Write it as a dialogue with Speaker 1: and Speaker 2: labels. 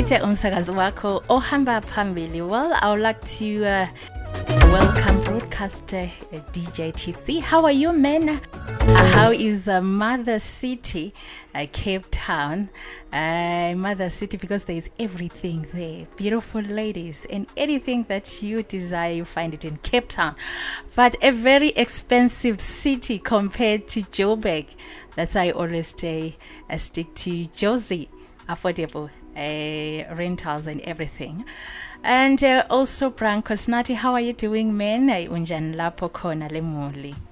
Speaker 1: uphethe umsakazo wakho ohamba phambili. Well, I would like to welcome broadcaster DJ TC. How are you, man? How is Mother City, Cape Town? Mother City, because there is everything there. Beautiful ladies and anything that you desire, you find it in Cape Town. But a very expensive city compared to Joburg. That's why I always stick to Jozi. Affordable rentals and everything. And also Branko Snati, how are you doing, man? Unjan lapo khona le muli.